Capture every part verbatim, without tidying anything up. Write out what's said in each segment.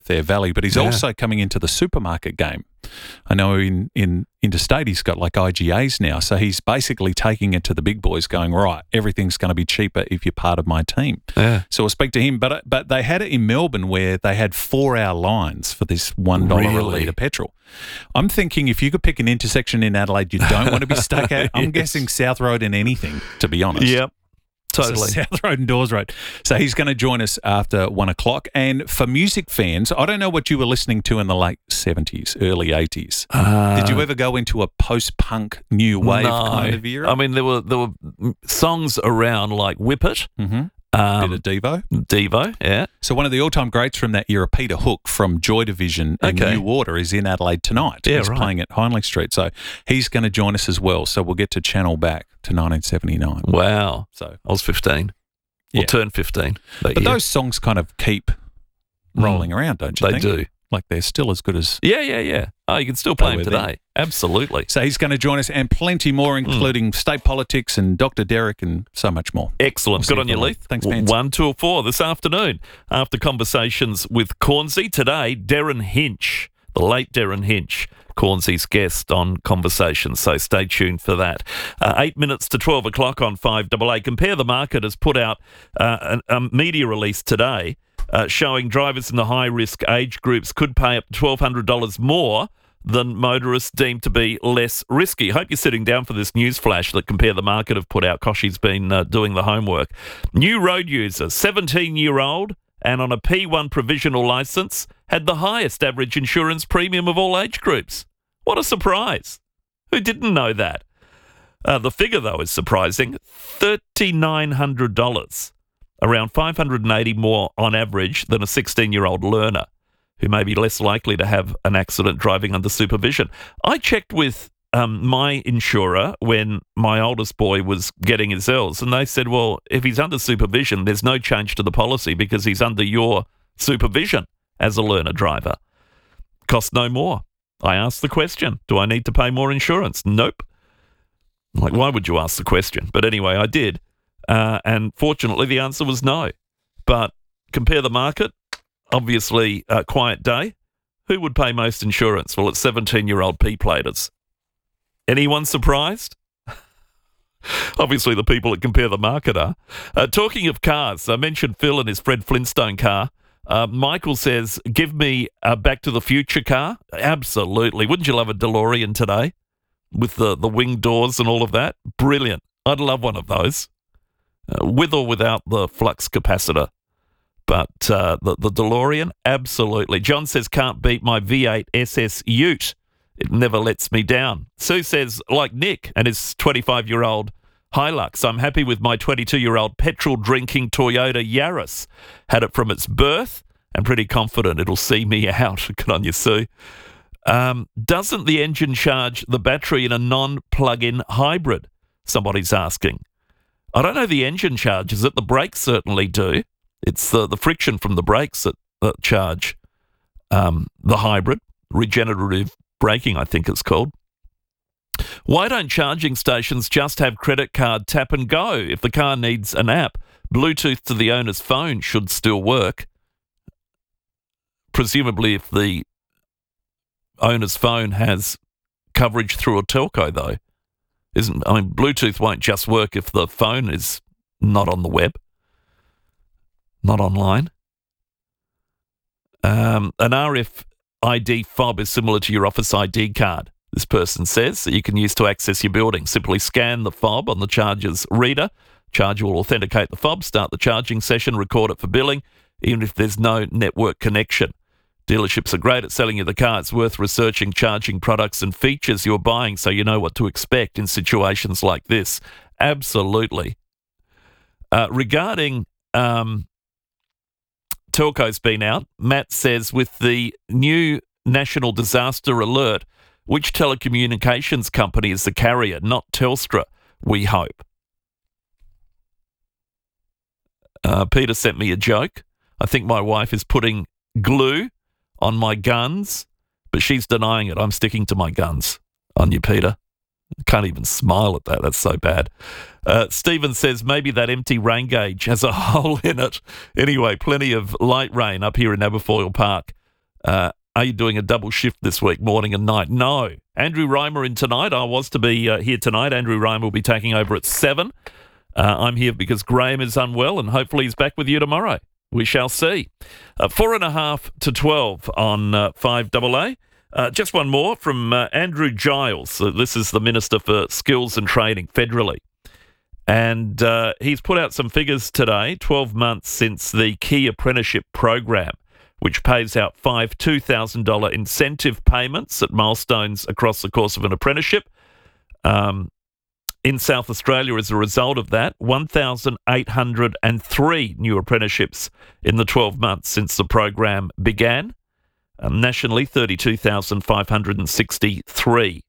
their valley, but he's Yeah. also coming into the supermarket game. I know in, in interstate he's got like I G As now, so he's basically taking it to the big boys going, right, everything's going to be cheaper if you're part of my team. Yeah. So I'll speak to him, but but they had it in Melbourne where they had four-hour lines for this one dollar a Really? litre petrol. I'm thinking if you could pick an intersection in Adelaide you don't want to be stuck at, I'm Yes. guessing South Road and anything, to be honest. Yep. Totally. So South Road and Dawes Road. So he's going to join us after one o'clock. And for music fans, I don't know what you were listening to in the late seventies, early eighties. Uh, Did you ever go into a post-punk new wave no. kind of era? I mean, there were there were songs around like Whip It, mm-hmm. um, Bit of Devo. Devo, yeah. So one of the all-time greats from that era, Peter Hook from Joy Division and Okay. New Order, is in Adelaide tonight. Yeah, he's right. playing at Hindley Street. So he's going to join us as well. So we'll get to channel back to nineteen seventy-nine. Wow. So, I was fifteen. Yeah. Or turned fifteen. That but year. those songs kind of keep rolling around, don't you They think? do. Like they're still as good as... Yeah, yeah, yeah. Oh, you can still play They them were then. today. Absolutely. So he's going to join us and plenty more, including state politics and Doctor Derek and so much more. Excellent. We'll see Good on you you, later. Leith. Thanks, W- Vance. One, two, or four this afternoon. After conversations with Cornsey today, Darren Hinch, the late Darren Hinch, Cornsey's guest on Conversations. So stay tuned for that. Uh, eight minutes to twelve o'clock on five A A. Compare the Market has put out uh, a, a media release today uh, showing drivers in the high-risk age groups could pay up to twelve hundred dollars more than motorists deemed to be less risky. Hope you're sitting down for this news flash that Compare the Market have put out. Koshy's been uh, doing the homework. New road user, seventeen-year-old, and on a P one provisional licence, had the highest average insurance premium of all age groups. What a surprise. Who didn't know that? Uh, the figure, though, is surprising. three thousand nine hundred dollars. Around five hundred eighty dollars more on average than a sixteen-year-old learner who may be less likely to have an accident driving under supervision. I checked with um, my insurer when my oldest boy was getting his L's, and they said, well, if he's under supervision, there's no change to the policy because he's under your supervision as a learner driver. Cost no more. I asked the question, do I need to pay more insurance? Nope. Like, why would you ask the question? But anyway, I did. Uh, and fortunately, the answer was no. But Compare the Market, obviously a quiet day. Who would pay most insurance? Well, it's seventeen-year-old P-platers. Anyone surprised? Obviously, the people that Compare the Market are. Uh, talking of cars, I mentioned Phil and his Fred Flintstone car. Uh, Michael says, give me a Back to the Future car. Absolutely. Wouldn't you love a DeLorean today with the, the wing doors and all of that? Brilliant. I'd love one of those, uh, with or without the flux capacitor. But uh, the, the DeLorean, absolutely. John says, can't beat my V eight S S Ute. It never lets me down. Sue says, like Nick and his twenty-five-year-old Hilux, I'm happy with my twenty-two-year-old petrol-drinking Toyota Yaris. Had it from its birth and pretty confident it'll see me out. Good on you, Sue. Um, doesn't the engine charge the battery in a non-plug-in hybrid? Somebody's asking. I don't know the engine charges it. The brakes certainly do. It's the, the friction from the brakes that, that charge um, the hybrid. Regenerative braking, I think it's called. Why don't charging stations just have credit card tap and go? If the car needs an app, Bluetooth to the owner's phone should still work. Presumably if the owner's phone has coverage through a telco, though. Isn't I mean, Bluetooth won't just work if the phone is not on the web, not online. Um, an R F I D fob is similar to your office I D card, this person says, that you can use to access your building. Simply scan the fob on the charger's reader. Charger will authenticate the fob, start the charging session, record it for billing, even if there's no network connection. Dealerships are great at selling you the car. It's worth researching charging products and features you're buying so you know what to expect in situations like this. Absolutely. Uh, regarding um, telco's been out, Matt says, with the new national disaster alert, which telecommunications company is the carrier? Not Telstra, we hope. Uh, Peter sent me a joke. I think my wife is putting glue on my guns, but she's denying it. I'm sticking to my guns. On you, Peter. Can't even smile at that. That's so bad. Uh, Stephen says maybe that empty rain gauge has a hole in it. Anyway, plenty of light rain up here in Aberfoyle Park Uh, are you doing a double shift this week, morning and night? No. Andrew Reimer in tonight. I was to be uh, here tonight. Andrew Reimer will be taking over at seven. Uh, I'm here because Graham is unwell, and hopefully he's back with you tomorrow. We shall see. Uh, four and a half to twelve on uh, five A A. Uh, just one more from uh, Andrew Giles. Uh, this is the Minister for Skills and Training federally. And uh, he's put out some figures today, twelve months since the Key Apprenticeship Program, which pays out five two thousand dollars incentive payments at milestones across the course of an apprenticeship. Um, in South Australia, as a result of that, one thousand eight hundred three new apprenticeships in the twelve months since the program began. Um, nationally, thirty-two thousand five hundred sixty-three.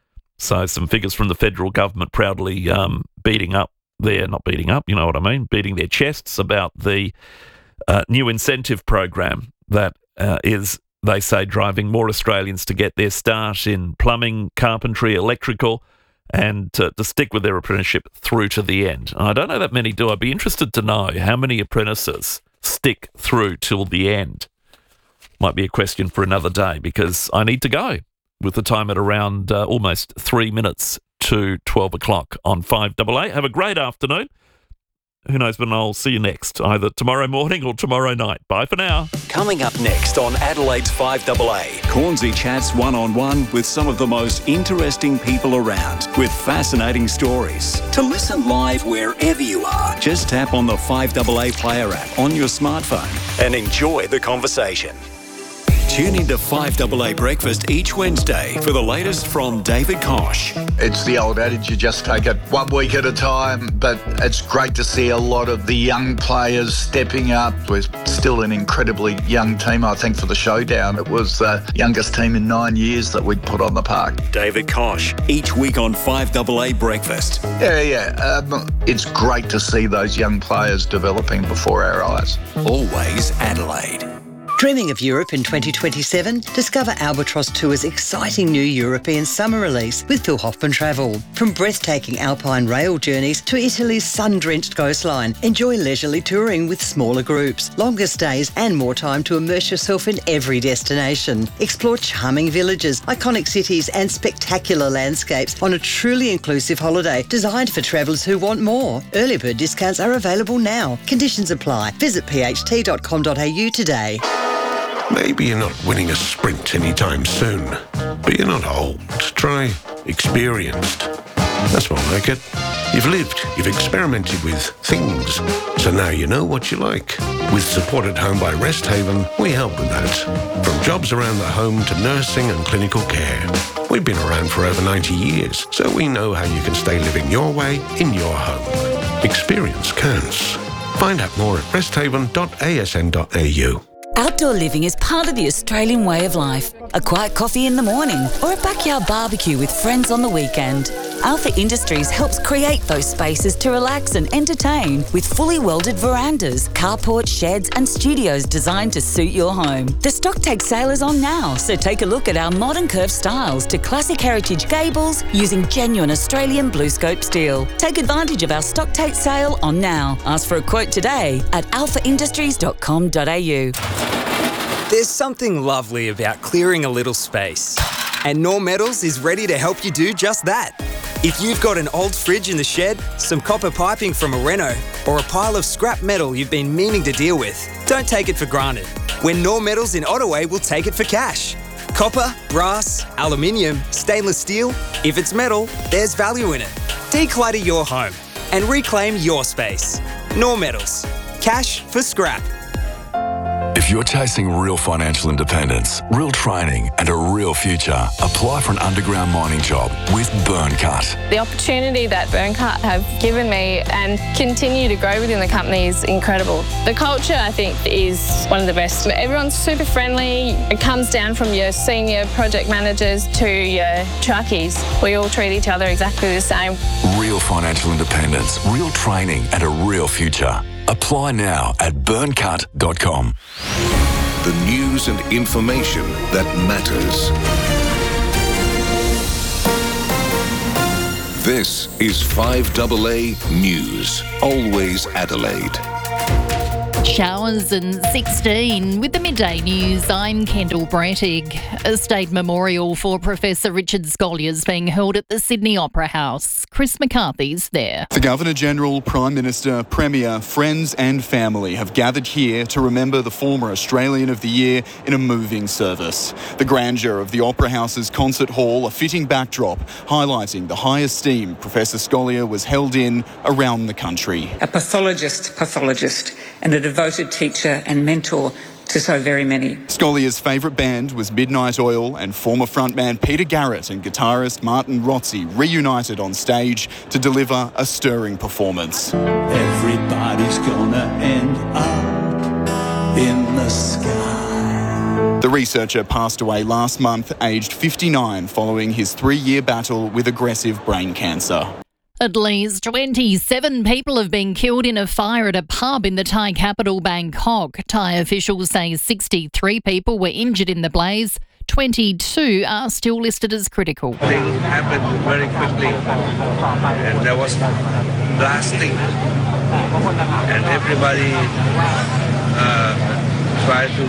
So some figures from the federal government proudly um, beating up their, not beating up, you know what I mean, beating their chests about the uh, new incentive program that uh, is, they say, driving more Australians to get their start in plumbing, carpentry, electrical, and to, to stick with their apprenticeship through to the end. And I don't know that many do. I'd be interested to know how many apprentices stick through till the end. Might be a question for another day, because I need to go with the time at around uh, almost three minutes to twelve o'clock on five A A. Have a great afternoon. Who knows when I'll see you next, either tomorrow morning or tomorrow night. Bye for now. Coming up next on Adelaide's five A A. Cornsey chats one-on-one with some of the most interesting people around with fascinating stories. To listen live wherever you are, just tap on the five A A player app on your smartphone and enjoy the conversation. Tune into five A A Breakfast each Wednesday for the latest from David Koch. It's the old adage, you just take it one week at a time, but it's great to see a lot of the young players stepping up. We're still an incredibly young team, I think, for the showdown. It was the youngest team in nine years that we'd put on the park. David Koch, each week on five A A Breakfast. Yeah, yeah. Um, it's great to see those young players developing before our eyes. Always Adelaide. Dreaming of Europe in twenty twenty-seven? Discover Albatross Tour's exciting new European summer release with Phil Hoffman Travel. From breathtaking alpine rail journeys to Italy's sun-drenched coastline, enjoy leisurely touring with smaller groups, longer stays and more time to immerse yourself in every destination. Explore charming villages, iconic cities and spectacular landscapes on a truly inclusive holiday designed for travellers who want more. Early bird discounts are available now. Conditions apply. Visit p h t dot com dot a u today. Maybe you're not winning a sprint anytime soon, but you're not old. Try experienced. That's more like it. You've lived, you've experimented with things, so now you know what you like. With Support at Home by Rest Haven, we help with that. From jobs around the home to nursing and clinical care. We've been around for over ninety years, so we know how you can stay living your way in your home. Experience counts. Find out more at rest haven dot a s n dot a u. Outdoor living is part of the Australian way of life. A quiet coffee in the morning or a backyard barbecue with friends on the weekend. Alpha Industries helps create those spaces to relax and entertain with fully welded verandas, carports, sheds and studios designed to suit your home. The Stocktake sale is on now, so take a look at our modern curved styles to classic heritage gables using genuine Australian BlueScope steel. Take advantage of our Stocktake sale on now. Ask for a quote today at alpha industries dot com dot a u. There's something lovely about clearing a little space. And Norm Metals is ready to help you do just that. If you've got an old fridge in the shed, some copper piping from a reno, or a pile of scrap metal you've been meaning to deal with, don't take it for granted. When Norm Metals in Ottaway will take it for cash. Copper, brass, aluminium, stainless steel, if it's metal, there's value in it. Declutter your home and reclaim your space. Norm Metals. Cash for scrap. If you're chasing real financial independence, real training and a real future, apply for an underground mining job with Burncut. The opportunity that Burncut have given me and continue to grow within the company is incredible. The culture, I think, is one of the best. Everyone's super friendly. It comes down from your senior project managers to your truckies. We all treat each other exactly the same. Real financial independence, real training and a real future. Apply now at burncut dot com. The news and information that matters. This is five A A News. Always Adelaide. Showers and sixteen. With the midday news, I'm Kendall Brettig. A state memorial for Professor Richard Scolyer is being held at the Sydney Opera House. Chris McCarthy's there. The Governor-General, Prime Minister, Premier, friends and family have gathered here to remember the former Australian of the Year in a moving service. The grandeur of the Opera House's concert hall, a fitting backdrop highlighting the high esteem Professor Scolyer was held in around the country. A pathologist, pathologist and a devoted teacher and mentor to so very many. Scolyer's favourite band was Midnight Oil, and former frontman Peter Garrett and guitarist Martin Rotzi reunited on stage to deliver a stirring performance. Everybody's gonna end up in the sky. The researcher passed away last month, aged fifty-nine, following his three-year battle with aggressive brain cancer. At least twenty-seven people have been killed in a fire at a pub in the Thai capital, Bangkok. Thai officials say sixty-three people were injured in the blaze. twenty-two are still listed as critical. Things happened very quickly and there was blasting and everybody uh, tried to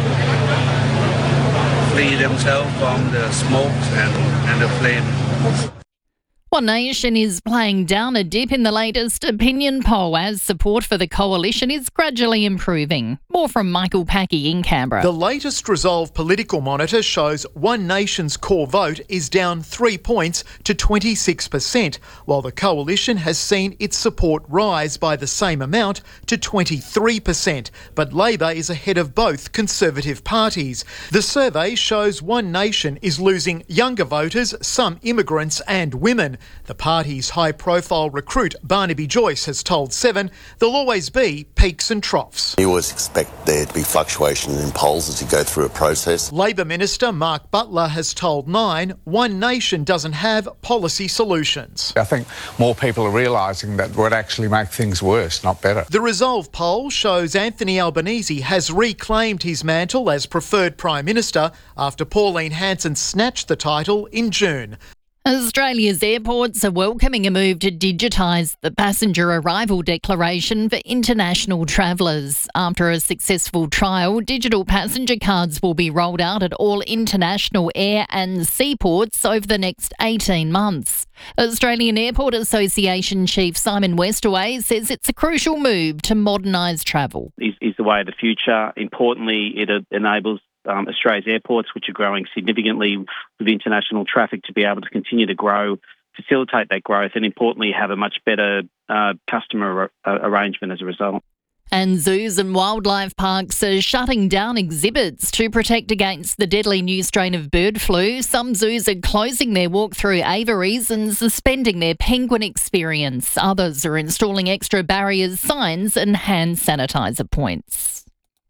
flee themselves from the smokes and, and the flame. One Nation is playing down a dip in the latest opinion poll as support for the coalition is gradually improving. More from Michael Packey in Canberra. The latest Resolve political monitor shows One Nation's core vote is down three points to twenty-six percent, while the coalition has seen its support rise by the same amount to twenty-three percent. But Labor is ahead of both Conservative parties. The survey shows One Nation is losing younger voters, some immigrants and women. The party's high-profile recruit Barnaby Joyce has told Seven there'll always be peaks and troughs. You always expect there to be fluctuation in polls as you go through a process. Labor Minister Mark Butler has told Nine One Nation doesn't have policy solutions. I think more people are realising that would actually make things worse, not better. The Resolve poll shows Anthony Albanese has reclaimed his mantle as preferred Prime Minister after Pauline Hanson snatched the title in June. Australia's airports are welcoming a move to digitise the passenger arrival declaration for international travellers. After a successful trial, digital passenger cards will be rolled out at all international air and seaports over the next eighteen months. Australian Airport Association Chief Simon Westaway says it's a crucial move to modernise travel. Is, is the way of the future. Importantly, it enables Um, Australia's airports, which are growing significantly with international traffic, to be able to continue to grow, facilitate that growth, and importantly have a much better uh, customer ar- arrangement as a result. And zoos and wildlife parks are shutting down exhibits to protect against the deadly new strain of bird flu. Some zoos are closing their walk-through aviaries and suspending their penguin experience. Others are installing extra barriers, signs and hand sanitizer points.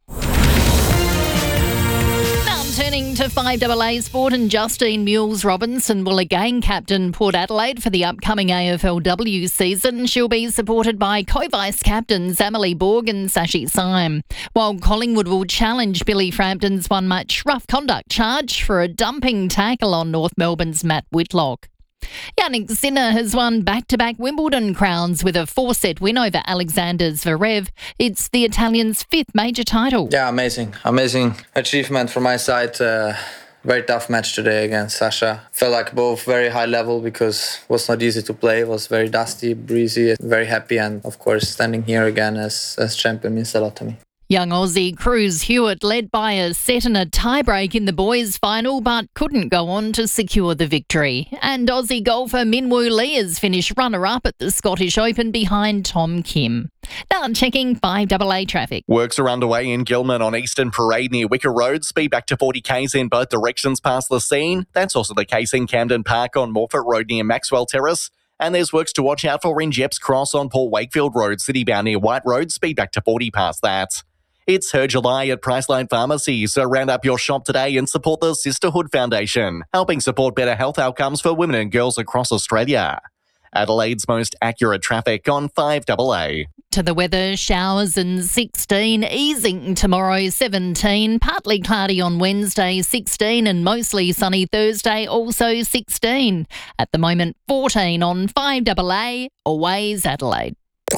Turning to five A A sport, and Justine Mules-Robinson will again captain Port Adelaide for the upcoming A F L W season. She'll be supported by co-vice captains Emily Borg and Sashi Syme, while Collingwood will challenge Billy Frampton's one-match rough conduct charge for a dumping tackle on North Melbourne's Matt Whitlock. Jannik Sinner has won back-to-back Wimbledon crowns with a four-set win over Alexander Zverev. It's the Italian's fifth major title. Yeah, amazing. Amazing achievement from my side. Uh, very tough match today against Sasha. Felt like both very high level because it was not easy to play. It was very dusty, breezy, very happy. And, of course, standing here again as, as champion means a lot to me. Young Aussie Cruz Hewitt led by a set and a tiebreak in the boys' final, but couldn't go on to secure the victory. And Aussie golfer Min Woo Lee has finished runner-up at the Scottish Open behind Tom Kim. Now checking five A A traffic. Works are underway in Gilman on Eastern Parade near Wicker Road. Speed back to forty k's in both directions past the scene. That's also the case in Camden Park on Morfett Road near Maxwell Terrace. And there's works to watch out for in Jeps Cross on Port Wakefield Road, citybound near White Road. Speed back to forty past that. It's Her July at Priceline Pharmacy, so round up your shop today and support the Sisterhood Foundation, helping support better health outcomes for women and girls across Australia. Adelaide's most accurate traffic on five A A. To the weather, showers and sixteen, easing tomorrow seventeen, partly cloudy on Wednesday sixteen and mostly sunny Thursday also sixteen. At the moment fourteen on five A A, always Adelaide.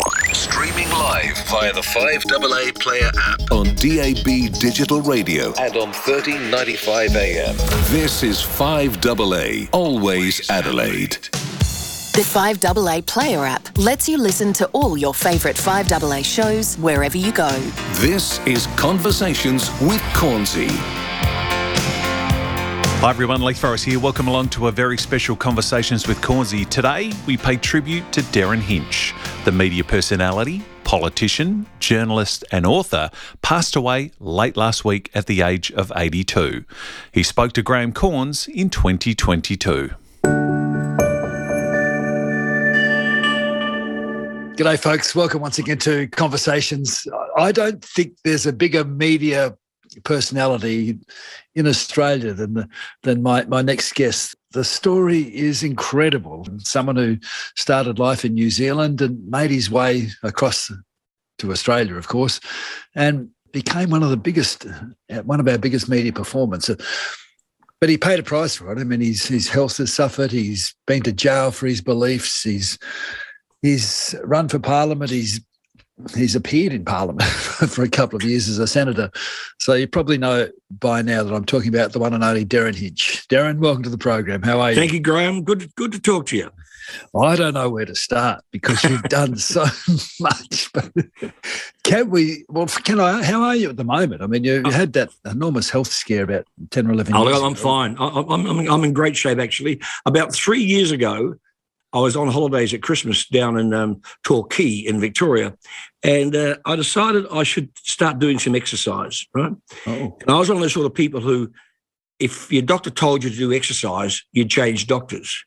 Streaming live via the five A A Player app on D A B Digital Radio and on thirteen ninety-five A M. This is five A A, always Adelaide. The five A A Player app lets you listen to all your favourite five A A shows wherever you go. This is Conversations with Cornsey. Hi everyone, Leith Forrest here. Welcome along to a very special Conversations with Cornsey. Today, we pay tribute to Derryn Hinch, the media personality, politician, journalist and author, passed away late last week at the age of eighty-two. He spoke to Graham Corns in twenty twenty-two. G'day folks, welcome once again to Conversations. I don't think there's a bigger media personality in Australia than the, than my, my next guest. The story is incredible. Someone who started life in New Zealand and made his way across to Australia, of course, and became one of the biggest, one of our biggest media performers. But he paid a price for it. I mean, his his health has suffered. He's been to jail for his beliefs. He's he's run for Parliament. He's He's appeared in Parliament for a couple of years as a senator. So you probably know by now that I'm talking about the one and only Derryn Hinch. Derryn, welcome to the program. How are you? Thank you, Graham. Good, good to talk to you. I don't know where to start because you've done so much. But can we, well, can I, how are you at the moment? I mean, you, you had that enormous health scare about ten or eleven oh, years I'm ago. fine. I, I'm, I'm, I'm in great shape, actually. About three years ago, I was on holidays at Christmas down in um, Torquay in Victoria, and uh, I decided I should start doing some exercise, right? Oh. And I was one of those sort of people who, if your doctor told you to do exercise, you'd change doctors.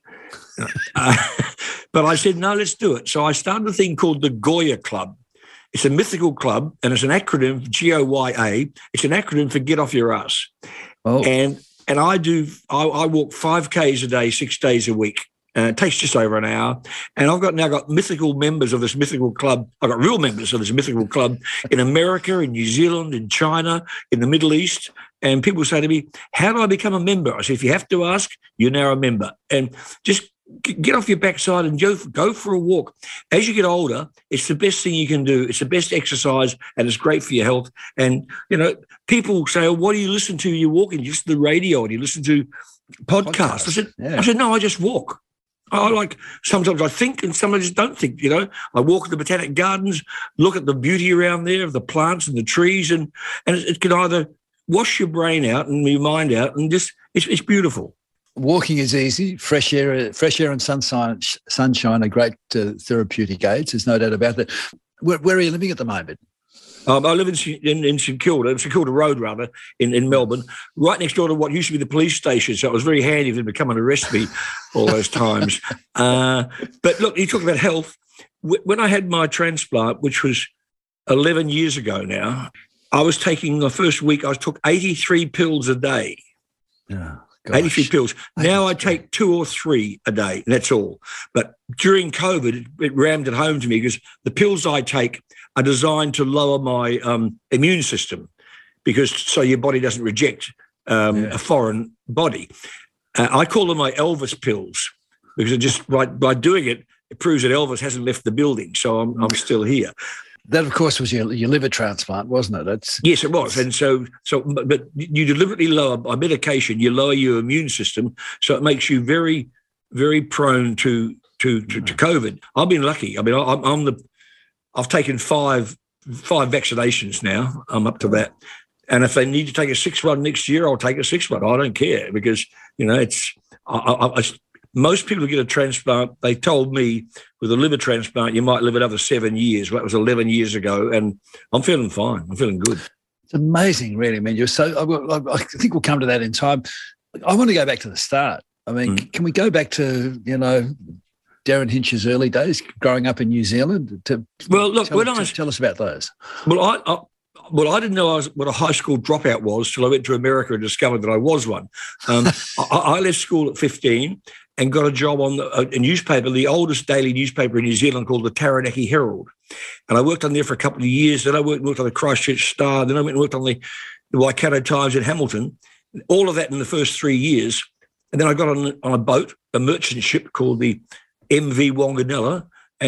uh, but I said, no, let's do it. So I started a thing called the Goya Club. It's a mythical club, and it's an acronym, G O Y A. It's an acronym for Get Off Your Ass. Oh. And and I do, I, I walk five Ks a day, six days a week. Uh, it takes just over an hour. And I've got now got mythical members of this mythical club. I've got real members of this mythical club in America, in New Zealand, in China, in the Middle East. And people say to me, how do I become a member? I say, if you have to ask, you're now a member. And just get off your backside and go, go for a walk. As you get older, it's the best thing you can do. It's the best exercise and it's great for your health. And, you know, people say, oh, what do you listen to? You're walking. You listen to the radio and you listen to podcasts. Podcast. I said, yeah. I said, no, I just walk. I like, sometimes I think and sometimes I just don't think, you know. I walk in the Botanic Gardens, look at the beauty around there of the plants and the trees, and, and it, it can either wash your brain out and your mind out and just, it's, it's beautiful. Walking is easy. Fresh air, fresh air and sunshine, sunshine are great uh, therapeutic aids. There's no doubt about that. Where, where are you living at the moment? Um, I live in, in in St Kilda, St Kilda Road rather, in, in Melbourne, right next door to what used to be the police station. So it was very handy for them to come and arrest me all those times. Uh, but look, you talk about health. When I had my transplant, which was eleven years ago now, I was taking the first week, I took eighty-three pills a day. Yeah. Gosh. eighty-three pills. Now I take two or three a day, and that's all. But during COVID, it, it rammed it home to me because the pills I take are designed to lower my um, immune system, because so your body doesn't reject um, yeah. a foreign body. Uh, I call them my Elvis pills because it just by, by doing it, it proves that Elvis hasn't left the building, so I'm, I'm still here. That, of course, was your, your liver transplant, wasn't it? That's, yes, it was. And so, so, but you deliberately lower, by medication, you lower your immune system, so it makes you very, very prone to to to, to COVID. I've been lucky. I mean, I'm, I'm the, I've taken five five vaccinations now. I'm up to that. And if they need to take a sixth one next year, I'll take a sixth one. I don't care because, you know, it's I, I, I, most people who get a transplant, they told me with a liver transplant, you might live another seven years. Well, that was eleven years ago, and I'm feeling fine. I'm feeling good. It's amazing, really. I mean, you're so, I, I think we'll come to that in time. I want to go back to the start. I mean, mm. can we go back to, you know, Derryn Hinch's early days growing up in New Zealand? To, well, look, tell, when tell, I, tell us about those. Well, I, I Well, I didn't know I was, what a high school dropout was till I went to America and discovered that I was one. Um, I, I left school at fifteen and got a job on the, a, a newspaper, the oldest daily newspaper in New Zealand called the Taranaki Herald. And I worked on there for a couple of years. Then I worked, worked on the Christchurch Star. Then I went and worked on the, the Waikato Times in Hamilton. All of that in the first three years. And then I got on, on a boat, a merchant ship called the M V Wanganella, and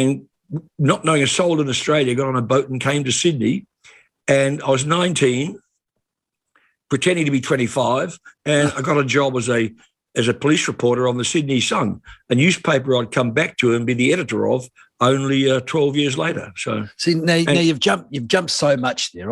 not knowing a soul in Australia, got on a boat and came to Sydney. And I was nineteen, pretending to be twenty-five, and I got a job as a as a police reporter on the Sydney Sun, a newspaper I'd come back to and be the editor of only uh, twelve years later. So see now, and, now you've jumped you've jumped so much there.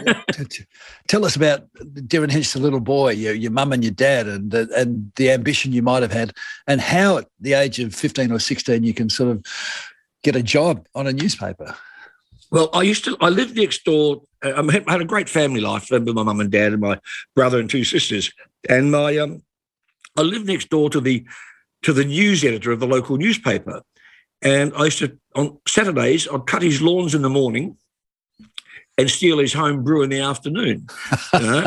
Tell us about Derryn Hinch, the little boy, your, your mum and your dad, and uh, and the ambition you might have had, and how at the age of fifteen or sixteen you can sort of get a job on a newspaper. Well, I used to. I lived next door. I had a great family life with my mum and dad and my brother and two sisters, and my um. I lived next door to the to the news editor of the local newspaper, and I used to, on Saturdays, I'd cut his lawns in the morning and steal his home brew in the afternoon. You know?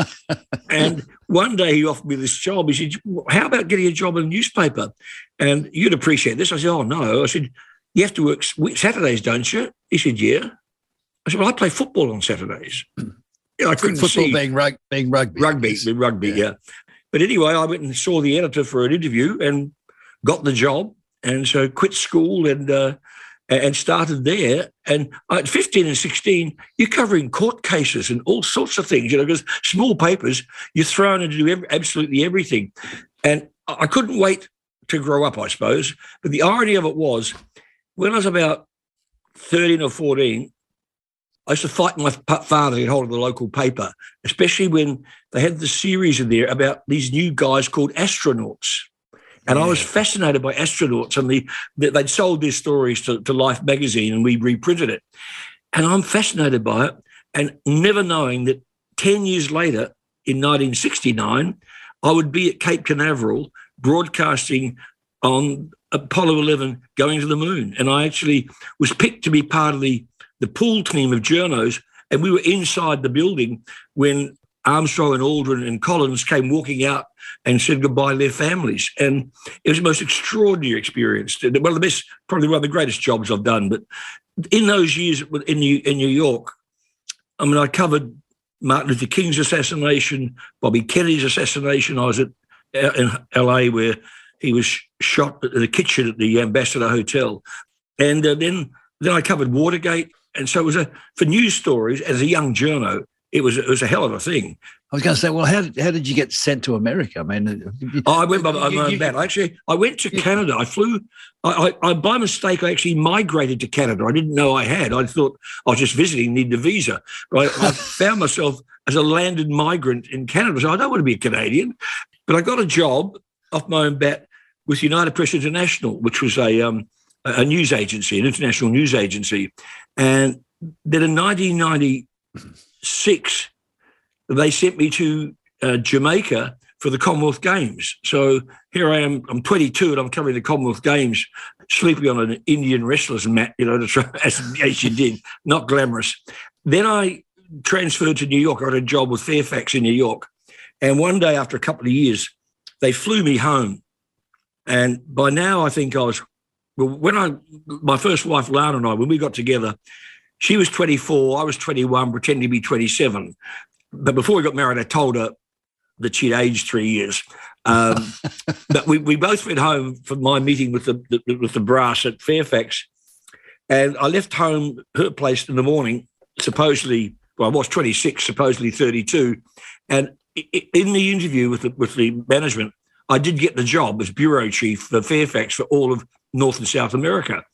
And one day he offered me this job. He said, how about getting a job in a newspaper? And you'd appreciate this. I said, oh, no. I said, you have to work Saturdays, don't you? He said, yeah. I said, well, I play football on Saturdays. Yeah, I couldn't football see. being, rug, being rugby. Rugby, rugby, yeah. yeah. But anyway, I went and saw the editor for an interview and got the job, and so quit school and uh, and started there. And at fifteen and sixteen, you're covering court cases and all sorts of things, you know, because small papers, you're thrown in to do every, absolutely everything. And I couldn't wait to grow up, I suppose. But the irony of it was, when I was about thirteen or fourteen, I used to fight my father to get hold of the local paper, especially when they had the series in there about these new guys called astronauts. And yeah. I was fascinated by astronauts, and the, the, they'd sold their stories to, to Life magazine, and we reprinted it. And I'm fascinated by it, and never knowing that ten years later, in nineteen sixty-nine, I would be at Cape Canaveral broadcasting on Apollo eleven going to the moon. And I actually was picked to be part of the the pool team of journos, and we were inside the building when Armstrong and Aldrin and Collins came walking out and said goodbye to their families. And it was the most extraordinary experience. One of the best, probably one of the greatest jobs I've done. But in those years in New, in New York, I mean, I covered Martin Luther King's assassination, Bobby Kennedy's assassination. I was at in L A where he was shot in the kitchen at the Ambassador Hotel. And uh, then, then I covered Watergate. And so it was a, for news stories, as a young journo, it was, it was a hell of a thing. I was going to say, well, how did, how did you get sent to America? I mean, you, oh, I went by my own bat. Actually, I went to Canada. I flew, I, I, I, by mistake, I actually migrated to Canada. I didn't know I had. I thought I was just visiting, needed a visa. But I, I found myself as a landed migrant in Canada. So I don't want to be a Canadian. But I got a job off my own bat with United Press International, which was a um, a news agency, an international news agency. And then in nineteen ninety-six, they sent me to uh, Jamaica for the Commonwealth Games. So here I am, I'm twenty-two and I'm covering the Commonwealth Games, sleeping on an Indian wrestler's mat, you know, to try, as, as you did, not glamorous. Then I transferred to New York. I got a job with Fairfax in New York. And one day after a couple of years, they flew me home. And by now I think I was, well, when I, my first wife, Lana, and I, when we got together, she was twenty-four, I was twenty-one, pretending to be twenty-seven. But before we got married, I told her that she'd aged three years. Um, but we, we both went home for my meeting with the, the with the brass at Fairfax. And I left home, her place in the morning, supposedly, well, I was twenty-six, supposedly thirty-two. And in the interview with the, with the management, I did get the job as bureau chief for Fairfax for all of North and South America.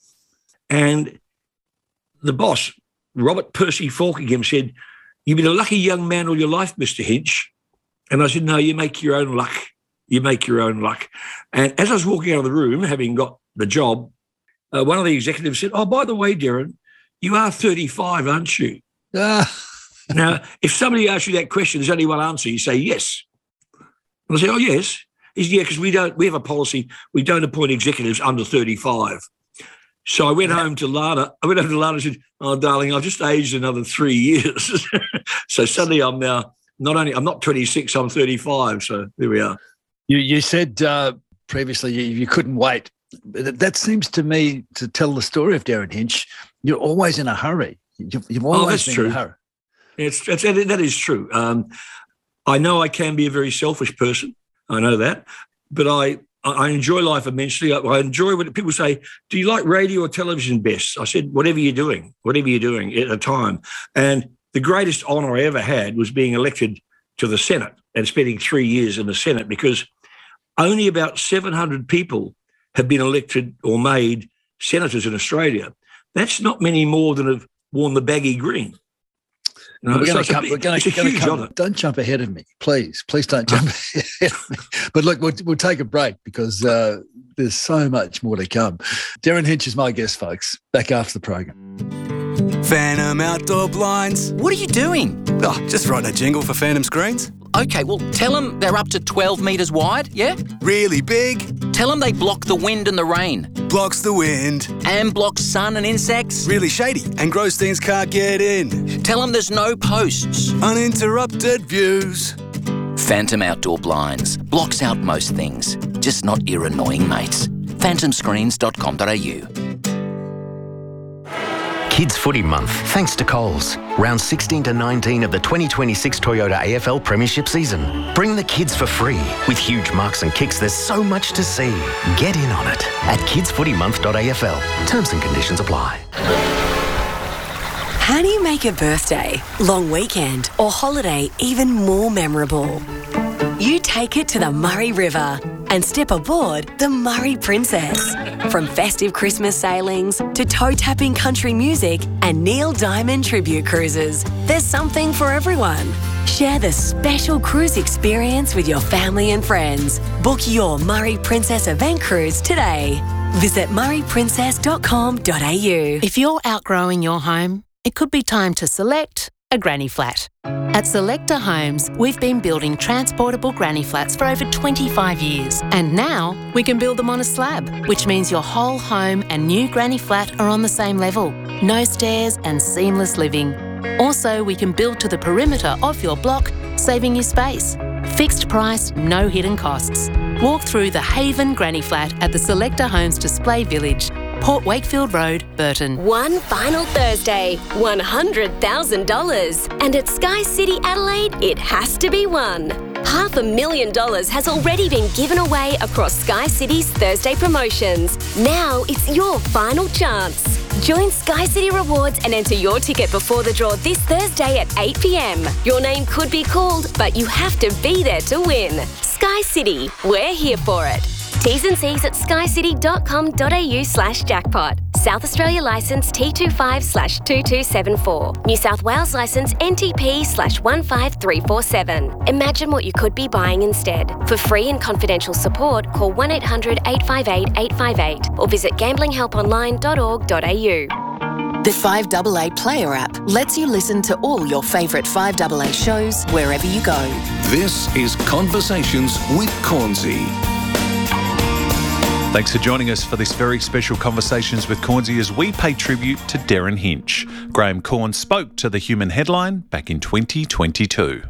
And the boss, Robert Percy Falkingham, said, "You've been a lucky young man all your life, Mister Hinch." And I said, "No, you make your own luck. You make your own luck." And as I was walking out of the room, having got the job, uh, one of the executives said, "Oh, by the way, Derryn, you are thirty-five, aren't you?" Ah. Now, if somebody asks you that question, there's only one answer. You say yes. And I say, "Oh, yes." He said, "Yeah, because we don't. We have a policy. We don't appoint executives under thirty-five." So I went home to Lana. I went home to Lana and said, "Oh, darling, I've just aged another three years." So suddenly I'm now not only I'm not twenty-six, I'm thirty-five. So there we are. You you said uh, previously you, you couldn't wait. That seems to me to tell the story of Derryn Hinch. You're always in a hurry. You've, you've always oh, that's been true. in a hurry. It's, it's, that is true. Um, I know I can be a very selfish person. I know that. But I I, I enjoy life immensely. I, I enjoy when people say, do you like radio or television best? I said, whatever you're doing, whatever you're doing at a time. And the greatest honour I ever had was being elected to the Senate and spending three years in the Senate, because only about seven hundred people have been elected or made senators in Australia. That's not many more than have worn the baggy green. No, we're going so to come. big, We're going to come. honour. Don't jump ahead of me, please. Please don't jump ahead of me. But look, we'll, we'll take a break because uh, there's so much more to come. Derryn Hinch is my guest, folks. Back after the program. Phantom Outdoor Blinds. What are you doing? Oh, just writing a jingle for Phantom Screens. Okay, well, tell them they're up to twelve metres wide, yeah? Really big. Tell them they block the wind and the rain. Blocks the wind. And blocks sun and insects. Really shady, and Grostein's can't get in. Tell them there's no posts. Uninterrupted views. Phantom Outdoor Blinds. Blocks out most things, just not your annoying mates. phantom screens dot com dot a u. Kids Footy Month, thanks to Coles. Round sixteen to nineteen of the twenty twenty-six Toyota A F L Premiership season. Bring the kids for free. With huge marks and kicks, there's so much to see. Get in on it at kids footy month dot a f l. Terms and conditions apply. How do you make a birthday, long weekend or holiday even more memorable? You take it to the Murray River and step aboard the Murray Princess. From festive Christmas sailings to toe-tapping country music and Neil Diamond tribute cruises, there's something for everyone. Share the special cruise experience with your family and friends. Book your Murray Princess event cruise today. Visit murray princess dot com dot a u. If you're outgrowing your home, it could be time to select a granny flat. At Selector Homes, we've been building transportable granny flats for over twenty-five years. And now we can build them on a slab, which means your whole home and new granny flat are on the same level. No stairs and seamless living. Also, we can build to the perimeter of your block, saving you space. Fixed price, no hidden costs. Walk through the Haven Granny Flat at the Selector Homes Display Village, Port Wakefield Road, Burton. One final Thursday, one hundred thousand dollars. And at Sky City Adelaide, it has to be won. Half a million dollars has already been given away across Sky City's Thursday promotions. Now it's your final chance. Join Sky City Rewards and enter your ticket before the draw this Thursday at eight p m. Your name could be called, but you have to be there to win. Sky City, we're here for it. T's and C's at sky city dot com dot a u slash jackpot. South Australia licence T twenty-five slash two two seven four. New South Wales licence N T P slash one five three four seven. Imagine what you could be buying instead. For free and confidential support, call one eight hundred eight five eight eight five eight or visit gambling help online dot org dot a u. The five A A Player app lets you listen to all your favourite five A A shows wherever you go. This is Conversations with Cornsey. Thanks for joining us for this very special Conversations with Cornsey as we pay tribute to Derryn Hinch. Graham Corn spoke to the Human headline back in twenty twenty-two.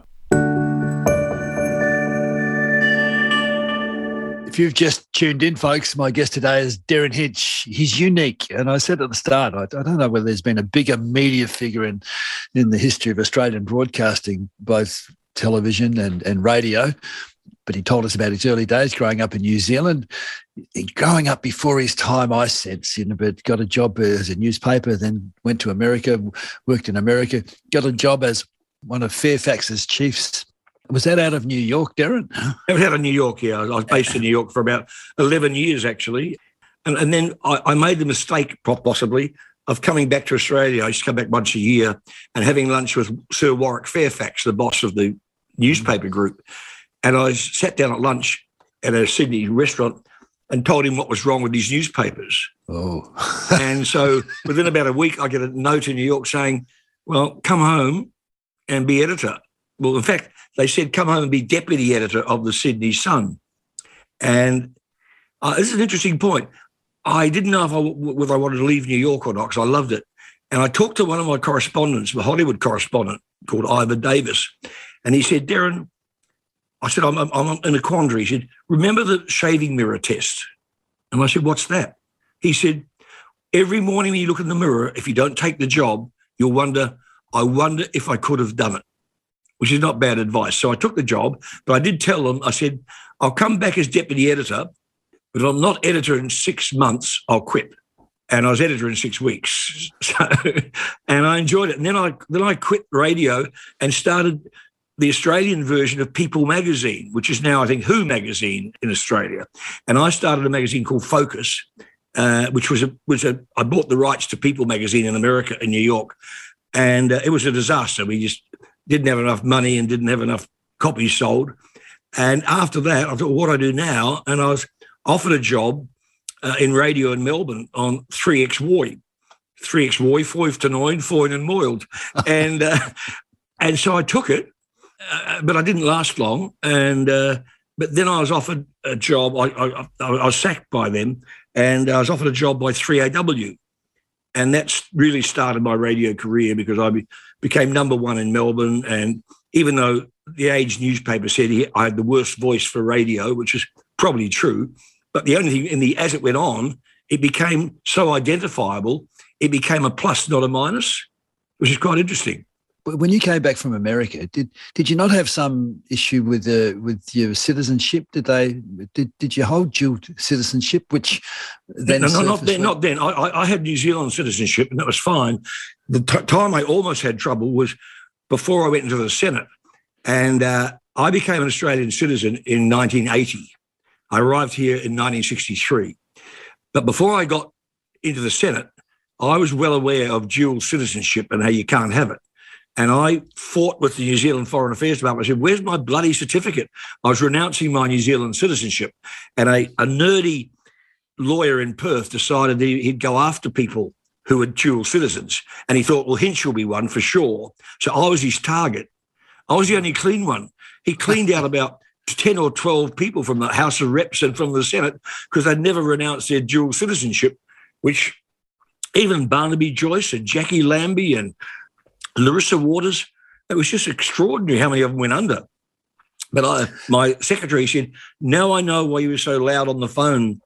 If you've just tuned in, folks, my guest today is Derryn Hinch. He's unique. And I said at the start, I, I don't know whether there's been a bigger media figure in, in the history of Australian broadcasting, both television and, and radio. But he told us about his early days growing up in New Zealand. He, growing up before his time, I sense, you know, but got a job as a newspaper, then went to America, worked in America, got a job as one of Fairfax's chiefs. Was that out of New York, Derryn? It was out of New York, yeah. I was based in New York for about eleven years, actually. And, and then I, I made the mistake, possibly, of coming back to Australia. I used to come back once a year and having lunch with Sir Warwick Fairfax, the boss of the newspaper group. And I sat down at lunch at a Sydney restaurant and told him what was wrong with his newspapers. Oh. And so within about a week, I get a note in New York saying, well, come home and be editor. Well, in fact, they said, come home and be deputy editor of the Sydney Sun. And uh, this is an interesting point. I didn't know if I, whether I wanted to leave New York or not because I loved it. And I talked to one of my correspondents, a Hollywood correspondent called Ivor Davis, and he said, Derryn, I said, I'm, I'm, I'm in a quandary. He said, remember the shaving mirror test? And I said, what's that? He said, every morning when you look in the mirror, if you don't take the job, you'll wonder, I wonder if I could have done it, which is not bad advice. So I took the job, but I did tell them, I said, I'll come back as deputy editor but if I'm not editor in six months, I'll quit. And I was editor in six weeks. So, and I enjoyed it. And then I then I quit radio and started the Australian version of People magazine, which is now, I think, Who magazine in Australia. And I started a magazine called Focus, uh, which was a, was a, I bought the rights to People magazine in America, in New York. And uh, it was a disaster. We just didn't have enough money and didn't have enough copies sold. And after that, I thought, what do I do now? And I was offered a job Uh, in radio in Melbourne on three X Woy, three X Woy, five to nine, fine and moiled. And uh, and so I took it, uh, but I didn't last long. And uh, But then I was offered a job. I, I, I was sacked by them, and I was offered a job by three A W. And that's really started my radio career, because I be, became number one in Melbourne. And even though the Age newspaper said he, I had the worst voice for radio, which is probably true, but the only thing, in the as it went on, it became so identifiable, it became a plus, not a minus, which is quite interesting. When you came back from America, did did you not have some issue with uh, with your citizenship? Did they did did you hold dual citizenship, which then no, no, not then. Well? Not then. I, I had New Zealand citizenship, and that was fine. The t- time I almost had trouble was before I went into the Senate, and uh, I became an Australian citizen in nineteen eighty. I arrived here in nineteen sixty-three. But before I got into the Senate, I was well aware of dual citizenship and how you can't have it. And I fought with the New Zealand Foreign Affairs Department. I said, where's my bloody certificate? I was renouncing my New Zealand citizenship. And a, a nerdy lawyer in Perth decided he'd go after people who were dual citizens. And he thought, well, Hinch will be one for sure. So I was his target. I was the only clean one. He cleaned out about ten or twelve people from the House of Reps and from the Senate because they'd never renounced their dual citizenship, which even Barnaby Joyce and Jackie Lambie and Larissa Waters, it was just extraordinary how many of them went under. But I, my secretary said, now I know why you were so loud on the phone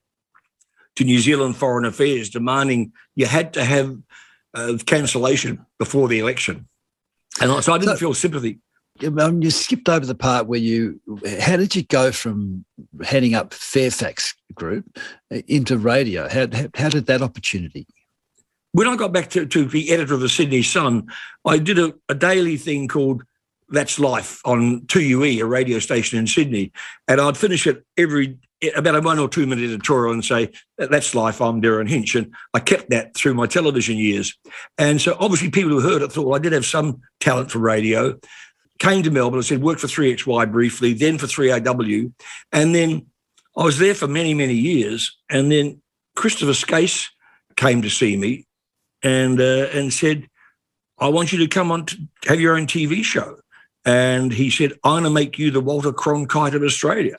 to New Zealand Foreign Affairs demanding you had to have uh, cancellation before the election. And so I didn't so, feel sympathy. Um, you skipped over the part where you, how did you go from heading up Fairfax Group into radio? How, how, how did that opportunity? When I got back to, to be editor of the Sydney Sun, I did a, a daily thing called That's Life on two U E, a radio station in Sydney. And I'd finish it every, about a one or two minute editorial and say, that's life, I'm Darren Hinch. And I kept that through my television years. And so obviously people who heard it thought, well, I did have some talent for radio. Came to Melbourne, I said, worked for three X Y briefly, then for three A W. And then I was there for many, many years. And then Christopher Skase came to see me and uh, and said, I want you to come on to have your own T V show. And he said, I'm going to make you the Walter Cronkite of Australia.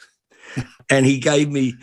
And he gave me,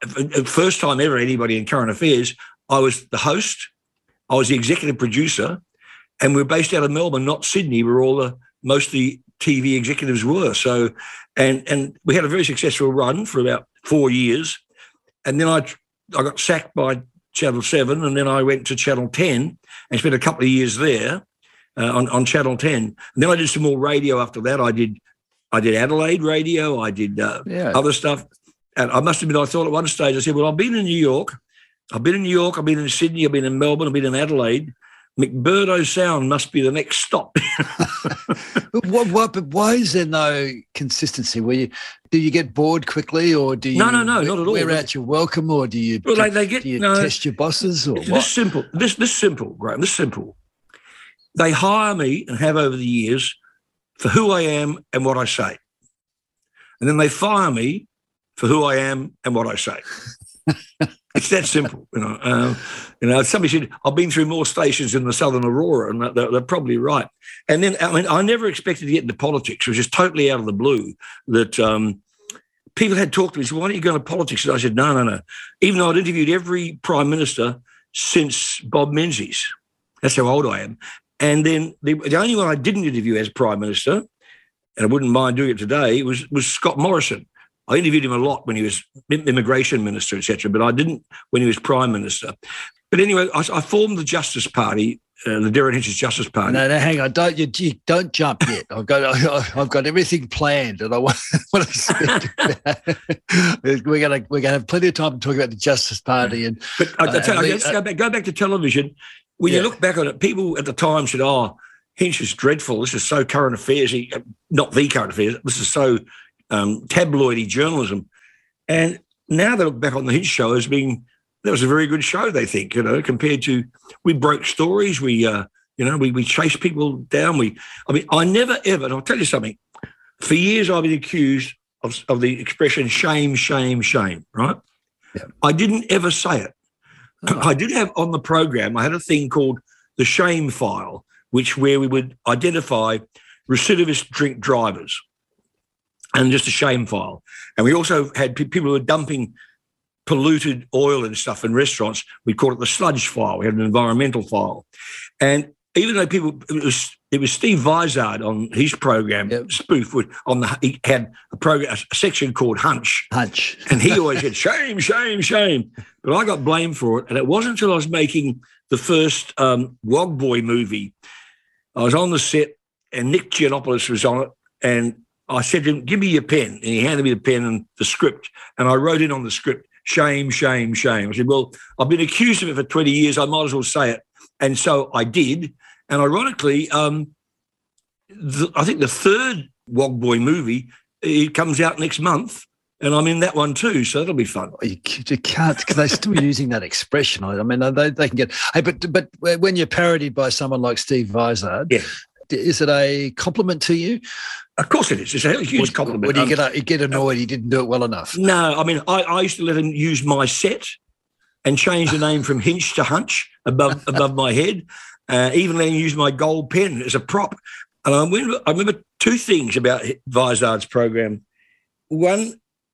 first time ever anybody in current affairs, I was the host, I was the executive producer, and we're based out of Melbourne, not Sydney, where all the most of the T V executives were. So, and and we had a very successful run for about four years. And then I I got sacked by Channel seven, and then I went to Channel ten and spent a couple of years there uh, on, on Channel ten. And then I did some more radio after that. I did I did Adelaide radio. I did uh, yeah. other stuff. And I must admit, I thought at one stage, I said, well, I've been in New York. I've been in New York. I've been in Sydney. I've been in Melbourne. I've been in Adelaide. McMurdo Sound must be the next stop. but, what, what, but why is there no consistency? Where you, do you get bored quickly, or do you no, no, no, not at all. wear out your welcome, or do you, well, like they get, do you no, test your bosses? Or this what? simple, this this simple, Graham, this simple. They hire me and have over the years for who I am and what I say. And then they fire me for who I am and what I say. It's that simple, you know. Um, you know, somebody said, I've been through more stations in the Southern Aurora, and they're, they're probably right. And then, I mean, I never expected to get into politics. It was just totally out of the blue that um, people had talked to me, said, why don't you go into politics? And I said, no, no, no. Even though I'd interviewed every prime minister since Bob Menzies. That's how old I am. And then the, the only one I didn't interview as prime minister, and I wouldn't mind doing it today, was, was Scott Morrison. I interviewed him a lot when he was immigration minister, et cetera, but I didn't when he was prime minister. But anyway, I, I formed the Justice Party uh, the Derryn Hinch's Justice Party. No, no, hang on. Don't you, you don't jump yet. I've got I've got everything planned, and I want, want to speak about it. We're gonna we're gonna have plenty of time to talk about the Justice Party. And but I, I tell uh, you, the, let's go back go back to television. When yeah. you look back on it, people at the time said, "Oh, Hinch is dreadful. This is so current affairs. He, not the current affairs. This is so um, tabloidy journalism." And now they look back on the Hinch show as being that was a very good show. They think, you know, compared to we broke stories, we, uh, you know, we we chased people down. We, I mean, I never ever. And I'll tell you something. For years, I've been accused of, of the expression "shame, shame, shame." Right? Yeah. I didn't ever say it. Oh. I did have on the program. I had a thing called the shame file, which where we would identify recidivist drink drivers, and just a shame file. And we also had people who were dumping polluted oil and stuff in restaurants. We called it the sludge file. We had an environmental file. And even though people, it was it was Steve Vizard on his program, yep. Spoof, would, on the he had a program, a section called Hunch. Hunch. And he always said, shame, shame, shame. But I got blamed for it. And it wasn't until I was making the first um, Wog Boy movie. I was on the set and Nick Giannopoulos was on it. And I said to him, give me your pen. And he handed me the pen and the script. And I wrote in on the script, shame, shame, shame. I said, well, I've been accused of it for twenty years. I might as well say it. And so I did. And ironically, um, the, I think the third Wog Boy movie, it comes out next month. And I'm in that one too, so that'll be fun. You, you can't, because they're still using that expression. I mean, they, they can get, hey, but but when you're parodied by someone like Steve Vizard, yeah. is it a compliment to you? Of course it is. It's a huge would, compliment. Would you um, get, you get annoyed he didn't do it well enough? No, I mean, I, I used to let him use my set and change the name from Hinch to Hunch above above my head, uh, even let him use my gold pen as a prop. And I remember, I remember two things about Vizard's program. One,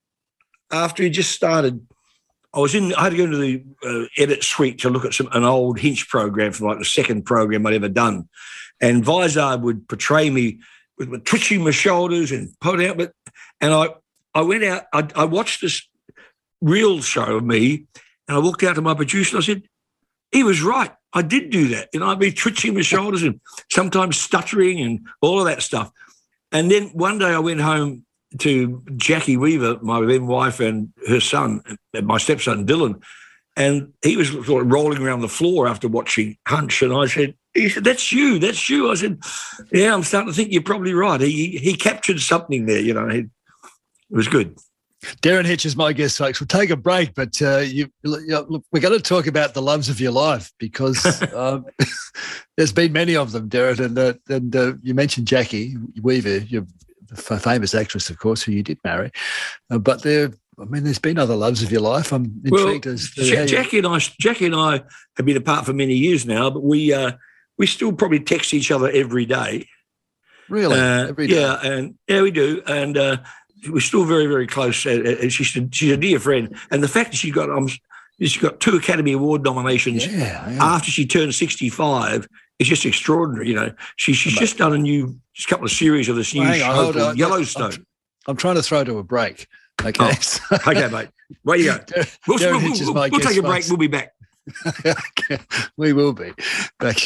after he just started, I was in. I had to go into the uh, edit suite to look at some an old Hinch program from like the second program I'd ever done, and Vizard would portray me with my twitching my shoulders and pulling out. But and I, I went out. I, I watched this real show of me, and I walked out to my producer and I said, "He was right. I did do that. You know, I'd be twitching my shoulders and sometimes stuttering and all of that stuff." And then one day I went home to Jackie Weaver, my then wife, and her son, and my stepson Dylan, and he was sort of rolling around the floor after watching Hunch, and I said, he said, that's you, that's you. I said, yeah, I'm starting to think you're probably right. He he captured something there, you know. He, it was good. Derryn Hinch is my guest, folks. We'll take a break, but uh, you, you, look, we're going to talk about the loves of your life because um, there's been many of them, Derryn, and, uh, and uh, you mentioned Jackie Weaver, your famous actress, of course, who you did marry. Uh, but there, I mean, there's been other loves of your life. I'm intrigued well, as to J- how Jackie and I, Jackie and I have been apart for many years now, but we uh, we still probably text each other every day. Really, uh, every day. Yeah, and yeah, we do, and uh, we're still very, very close. And she's a, she's a dear friend, and the fact that she got um, she got two Academy Award nominations yeah, yeah. after she turned sixty-five. It's just extraordinary, you know. She, she's Mate. just done a new couple of series of this new well, show on, called on. Yellowstone. I'm, I'm trying to throw to a break. Okay, oh, okay, mate. Where you go? We'll, we'll, we'll, we'll, we'll take a break. We'll be back. Okay. We will be back.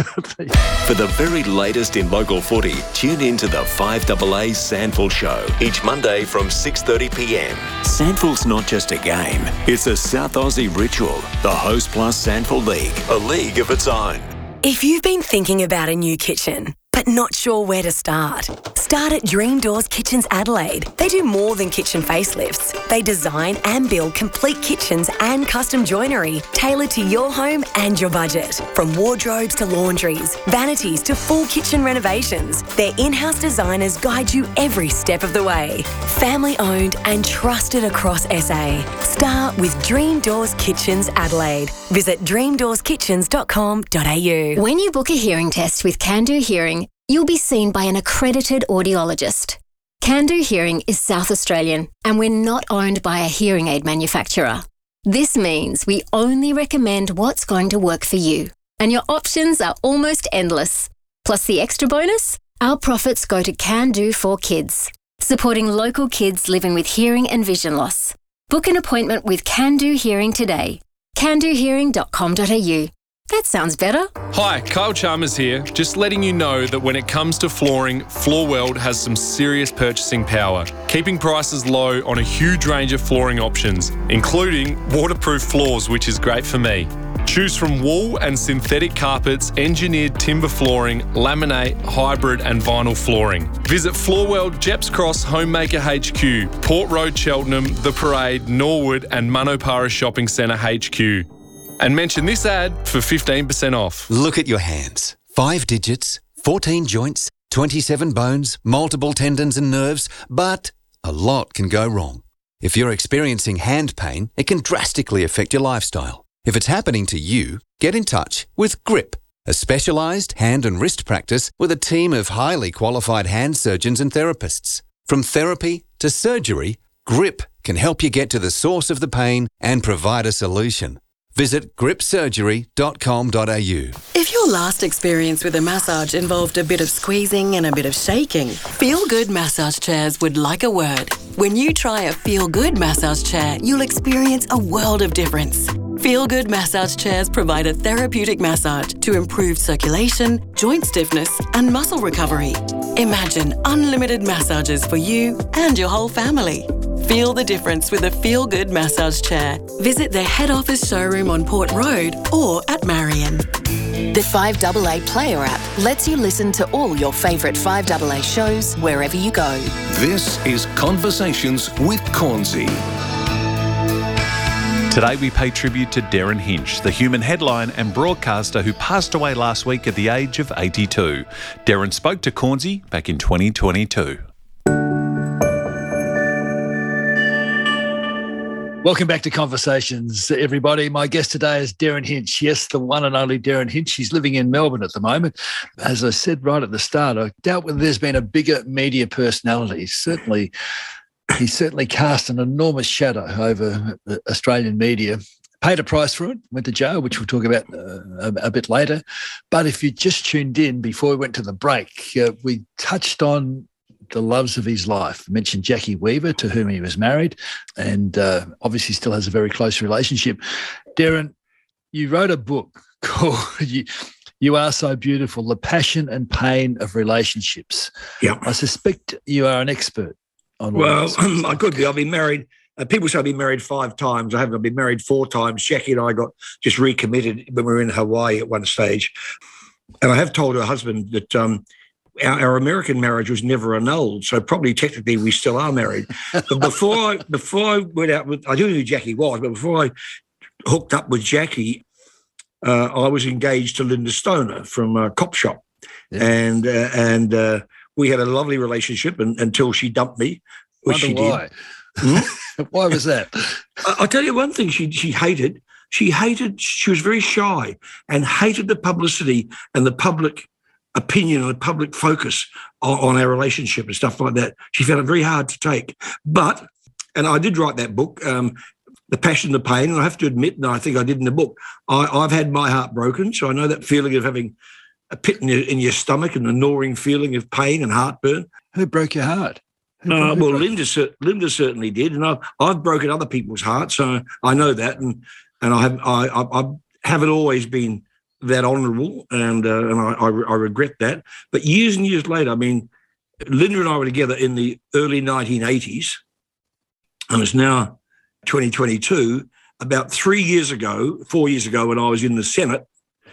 For the very latest in local footy, tune in to the five A A Sandful Show each Monday from six thirty p m. Sandful's not just a game, it's a South Aussie ritual. The Host Plus Sandful League, a league of its own. If you've been thinking about a new kitchen, but not sure where to start, start at Dream Doors Kitchens Adelaide. They do more than kitchen facelifts. They design and build complete kitchens and custom joinery tailored to your home and your budget. From wardrobes to laundries, vanities to full kitchen renovations, their in-house designers guide you every step of the way. Family owned and trusted across S A. Start with Dream Doors Kitchens Adelaide. Visit dream doors kitchens dot com dot a u. When you book a hearing test with Can Do Hearing, you'll be seen by an accredited audiologist. Can Do Hearing is South Australian, and we're not owned by a hearing aid manufacturer. This means we only recommend what's going to work for you, and your options are almost endless. Plus the extra bonus, our profits go to Can Do for Kids, supporting local kids living with hearing and vision loss. Book an appointment with Can Do Hearing today. can do hearing dot com dot a u. That sounds better. Hi, Kyle Chalmers here. Just letting you know that when it comes to flooring, Floorworld has some serious purchasing power, keeping prices low on a huge range of flooring options, including waterproof floors, which is great for me. Choose from wool and synthetic carpets, engineered timber flooring, laminate, hybrid and vinyl flooring. Visit Floorworld, Jeps Cross, Homemaker H Q, Port Road, Cheltenham, The Parade, Norwood and Manopara Shopping Centre H Q. And mention this ad for fifteen percent off. Look at your hands. Five digits, fourteen joints, twenty-seven bones, multiple tendons and nerves, but a lot can go wrong. If you're experiencing hand pain, it can drastically affect your lifestyle. If it's happening to you, get in touch with Grip, a specialised hand and wrist practice with a team of highly qualified hand surgeons and therapists. From therapy to surgery, Grip can help you get to the source of the pain and provide a solution. Visit grip surgery dot com dot a u. If your last experience with a massage involved a bit of squeezing and a bit of shaking, Feel Good Massage Chairs would like a word. When you try a Feel Good massage chair, you'll experience a world of difference. Feel Good Massage Chairs provide a therapeutic massage to improve circulation, joint stiffness, and muscle recovery. Imagine unlimited massages for you and your whole family. Feel the difference with a Feel Good massage chair. Visit their head office showroom on Port Road or at Marion. The five A A Player app lets you listen to all your favourite five A A shows wherever you go. This is Conversations with Cornsey. Today we pay tribute to Derryn Hinch, the human headline and broadcaster who passed away last week at the age of eighty-two. Derryn spoke to Cornsey back in twenty twenty-two. Welcome back to Conversations, everybody. My guest today is Derryn Hinch. Yes, the one and only Derryn Hinch. He's living in Melbourne at the moment. As I said right at the start, I doubt whether there's been a bigger media personality. Certainly, he certainly cast an enormous shadow over Australian media. Paid a price for it, went to jail, which we'll talk about uh, a, a bit later. But if you just tuned in before we went to the break, uh, we touched on the loves of his life. I mentioned Jackie Weaver, to whom he was married, and uh, obviously still has a very close relationship. Derryn, you wrote a book called you, you Are So Beautiful, The Passion and Pain of Relationships. Yeah. I suspect you are an expert on Well, um, I could be. I've been married. Uh, people say I've been married five times. I haven't. I've been married four times. Jackie and I got just recommitted when we were in Hawaii at one stage. And I have told her husband that um, Our, our American marriage was never annulled, so probably technically we still are married. But before I before I went out with, I knew who Jackie was, but before I hooked up with Jackie, uh, I was engaged to Linda Stoner from uh, Cop Shop, yeah. and uh, and uh, we had a lovely relationship and, until she dumped me, which Wonder she why. did. Hmm? Why was that? I, I'll tell you one thing she she hated. She hated. She was very shy and hated the publicity and the public opinion and the public focus on, on our relationship and stuff like that. She found it very hard to take. But, and I did write that book, um, The Passion, the Pain, and I have to admit, and I think I did in the book, I, I've had my heart broken, so I know that feeling of having a pit in your, in your stomach and a gnawing feeling of pain and heartburn. Who broke your heart? Uh, well, Linda, Linda certainly did, and I've, I've broken other people's hearts, so I know that, and and I have I, I, I haven't always been that honourable, and uh, and I, I, I regret that. But years and years later, I mean, Linda and I were together in the early nineteen eighties, and it's now twenty twenty-two. About three years ago, four years ago, when I was in the Senate,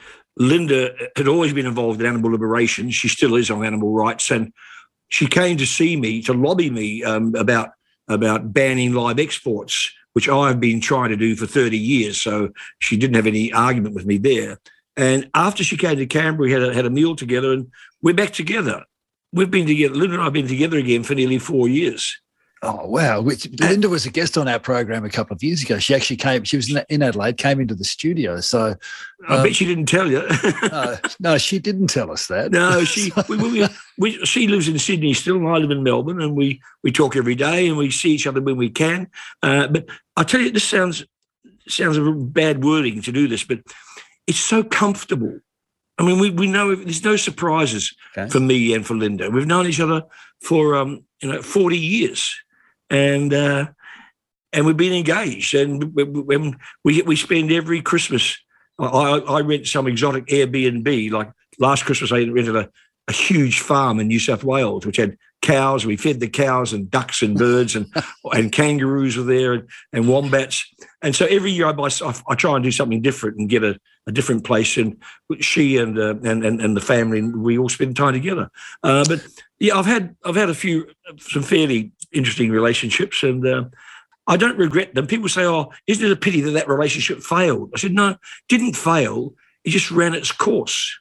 Linda had always been involved in animal liberation. She still is on animal rights, and she came to see me, to lobby me um, about, about banning live exports, which I've been trying to do for thirty years. So she didn't have any argument with me there. And after she came to Canberra, we had a, had a meal together, and we're back together. We've been together, Linda and I have been together again for nearly four years. Oh, wow. Which, Linda was a guest on our program a couple of years ago. She actually came, she was in Adelaide, came into the studio. So I um, bet she didn't tell you. no, no, she didn't tell us that. No, she we, we, we, she lives in Sydney still, and I live in Melbourne, and we, we talk every day, and we see each other when we can. Uh, but I tell you, this sounds sounds a bad wording to do this, but it's so comfortable. I mean, we, we know there's no surprises okay. for me and for Linda. We've known each other for um, you know forty years. And uh, and we've been engaged, and when we we spend every Christmas I, I rent some exotic Airbnb. Like last Christmas, I rented a, a huge farm in New South Wales, which had cows. We fed the cows and ducks and birds, and and kangaroos were there, and, and wombats. And so every year I buy, I, I try and do something different and get a, a different place. And she and, uh, and and and the family, we all spend time together. Uh, but yeah, I've had I've had a few some fairly interesting relationships, and uh, I don't regret them. People say, "Oh, isn't it a pity that that relationship failed?" I said, "No, it didn't fail. It just ran its course."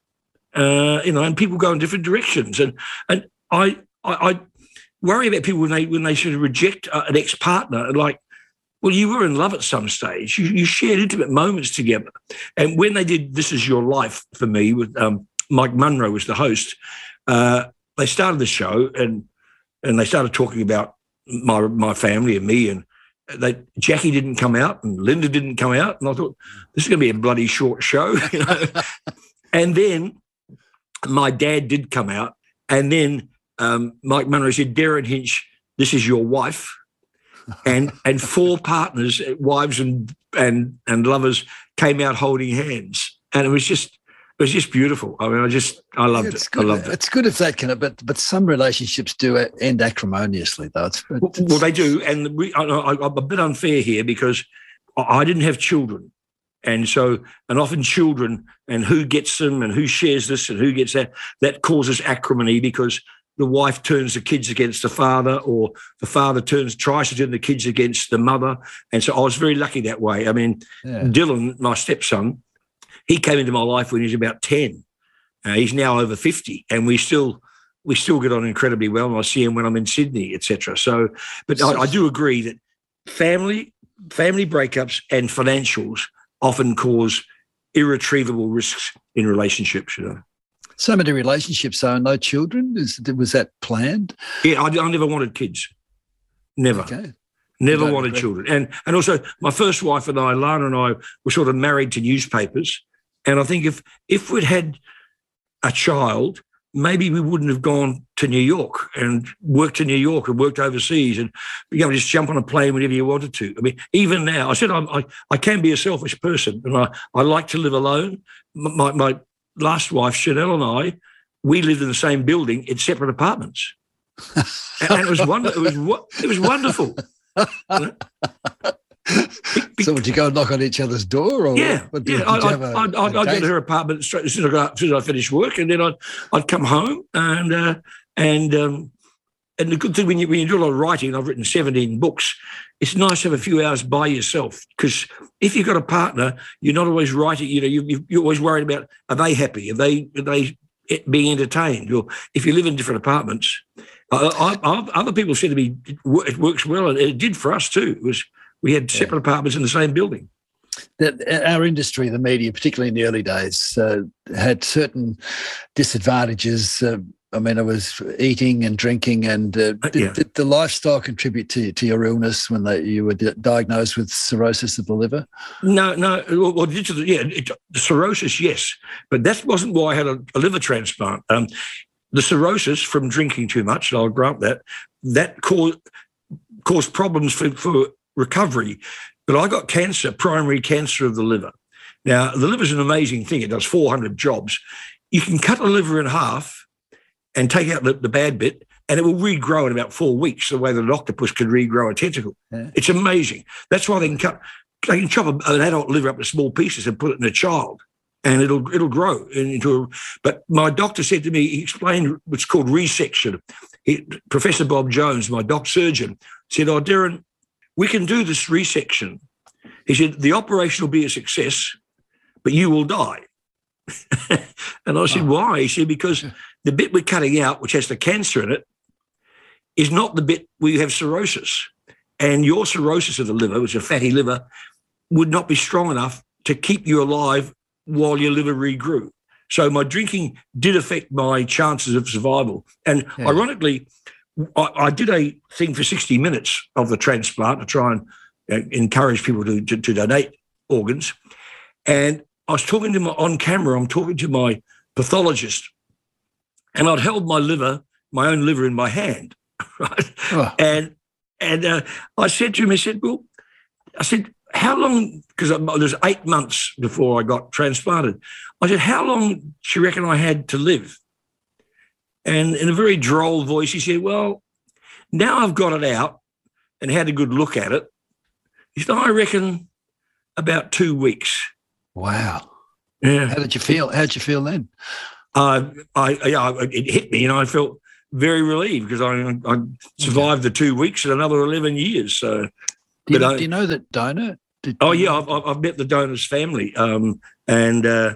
Uh, you know, and people go in different directions, and and I I, I worry about people when they when they sort of reject uh, an ex-partner, like. Well, you were in love at some stage. You, you shared intimate moments together. And when they did This Is Your Life for me, with um, Mike Munro was the host, uh, they started the show and and they started talking about my my family and me. And they, Jackie didn't come out and Linda didn't come out. And I thought, this is going to be a bloody short show. You know? And then my dad did come out. And then um, Mike Munro said, Darren Hinch, this is your wife. and and four partners, wives and and and lovers, came out holding hands, and it was just it was just beautiful. I mean, I just I loved yeah, it's it. Good. I loved it. It's good if that can, but but some relationships do end acrimoniously, though. It's, it's, well, they do, and we, I, I, I'm a bit unfair here because I didn't have children, and so and often children and who gets them and who shares this and who gets that that causes acrimony because the wife turns the kids against the father, or the father turns tries to turn the kids against the mother. And so I was very lucky that way. I mean, yeah. Dylan, my stepson, he came into my life when he was about ten. Uh, he's now over fifty, and we still we still get on incredibly well. And I see him when I'm in Sydney, et cetera. So, but I, I do agree that family family breakups and financials often cause irretrievable risks in relationships. You know. So many relationships are no children. Is, was that planned? Yeah, I, I never wanted kids. Never. Okay. Never wanted regret. children. And and also my first wife and I, Lana and I, were sort of married to newspapers. And I think if if we'd had a child, maybe we wouldn't have gone to New York and worked in New York and worked overseas and you know, just jump on a plane whenever you wanted to. I mean, even now, I said I'm, I I can be a selfish person and I, I like to live alone. My my last wife, Chanel, and I, we lived in the same building in separate apartments, and, and it was wonder, it was it was wonderful. So would you go and knock on each other's door, or yeah, what, yeah? I, I, a, I'd, I'd, I'd go to her apartment straight as soon as I, got, as soon as I finished work, and then I'd I'd come home and uh, and um, and the good thing when you when you do a lot of writing, and I've written seventeen books. It's nice to have a few hours by yourself because if you've got a partner, you're not always writing. You know, you, you're always worried about are they happy? Are they are they being entertained? Or if you live in different apartments, I, I, other people said to me it works well, and it did for us too. It was we had separate yeah. apartments in the same building. That our industry, the media, particularly in the early days, uh, had certain disadvantages. Uh, I mean, it was eating and drinking, and uh, did, yeah. did the lifestyle contribute to to your illness when they, you were di- diagnosed with cirrhosis of the liver? No, no. Well, well yeah, it, cirrhosis, yes, but that wasn't why I had a, a liver transplant. Um, the cirrhosis from drinking too much, and I'll grant that, that caused caused problems for, for recovery. But I got cancer, primary cancer of the liver. Now, the liver's an amazing thing. It does four hundred jobs. You can cut a liver in half and take out the, the bad bit, and it will regrow in about four weeks, the way that an octopus can regrow a tentacle. Yeah. It's amazing. That's why they can cut, they can chop a, an adult liver up into small pieces and put it in a child, and it'll it'll grow into a. But my doctor said to me, he explained what's called resection. He, Professor Bob Jones, my doc surgeon, said, "Oh, Darren, we can do this resection." He said, "The operation will be a success, but you will die." And I said, oh. "Why?" He said, "Because the bit we're cutting out, which has the cancer in it, is not the bit where you have cirrhosis. And your cirrhosis of the liver, which is a fatty liver, would not be strong enough to keep you alive while your liver regrew. So my drinking did affect my chances of survival." And yeah. ironically, I, I did a thing for sixty minutes of the transplant to try and uh, encourage people to, to, to donate organs. And I was talking to my, on camera, I'm talking to my pathologist, and I'd held my liver, my own liver in my hand, right? Oh. And and uh, I said to him, I said, well, I said, how long, because there was eight months before I got transplanted. I said, how long do you reckon I had to live? And in a very droll voice, he said, well, now I've got it out and had a good look at it. He said, I reckon about two weeks. Wow. Yeah. How did you feel? How did you feel then? Uh, I, yeah, it hit me, and I felt very relieved because I, I survived the two weeks and another eleven years. So, do you, but I, do you know that donor? Did oh yeah, I've, I've met the donor's family, um, and uh,